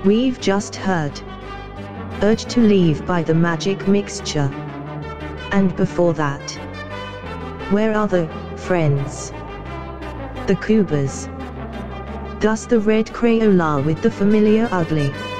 We've just heard Urge to Leave by The Magic Mixture. And before that, Where Are the Friends? The Cougars. Thus the Red Crayola with The Familiar Ugly.